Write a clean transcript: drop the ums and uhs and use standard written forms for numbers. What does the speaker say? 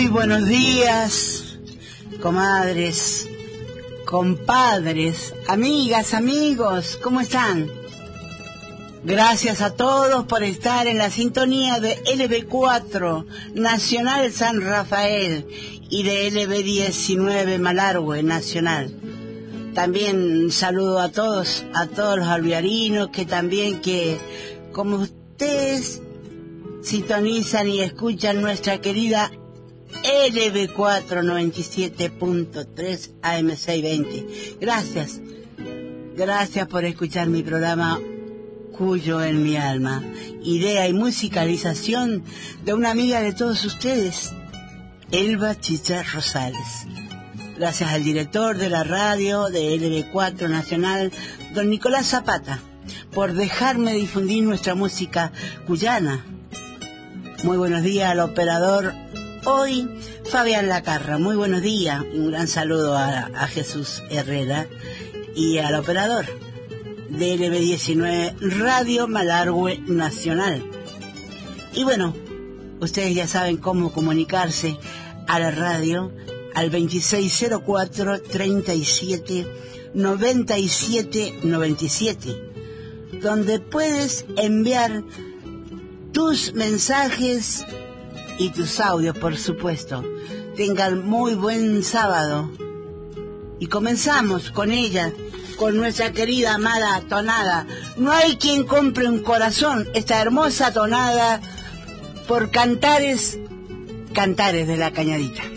Muy buenos días, comadres, compadres, amigas, amigos, ¿cómo están? Gracias a todos por estar en la sintonía de LB4 Nacional San Rafael y de LB19 Malargüe Nacional. También saludo a todos los alvearinos que también como ustedes sintonizan y escuchan nuestra querida LB4 97.3 AM620. Gracias por escuchar mi programa Cuyo en mi alma, idea y musicalización de una amiga de todos ustedes, Elba Chicha Rosales. Gracias al director de la radio de LB4 Nacional, don Nicolás Zapata, por dejarme difundir nuestra música cuyana. Muy buenos días al operador hoy, Fabián Lacarra. Muy buenos días, un gran saludo a Jesús Herrera y al operador de LB19 Radio Malargüe Nacional. Y bueno, ustedes ya saben cómo comunicarse a la radio al 2604 37 97 97, donde puedes enviar tus mensajes y tus audios, por supuesto. Tengan muy buen sábado. Y comenzamos con ella, con nuestra querida amada tonada. No hay quien compre un corazón, esta hermosa tonada por Cantares de la Cañadita.